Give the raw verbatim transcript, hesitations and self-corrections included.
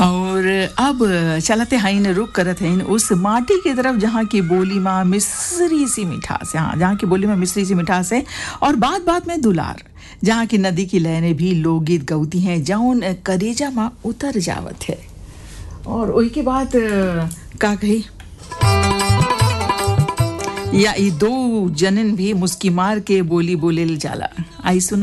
और अब चलते हैं रुक करत हैं उस माटी की तरफ जहाँ की बोली में मिस्री सी मिठास है। हाँ, जहाँ की बोली में मिस्री सी मिठास है और बात बात में दुलार, जहाँ की नदी की लहरें भी लोकगीत गाती हैं जौन करेजा में उतर जावत है। और वही के बाद का कही या ये दो जनन भी मुस्की मार के बोली बोले जाला। आई सुना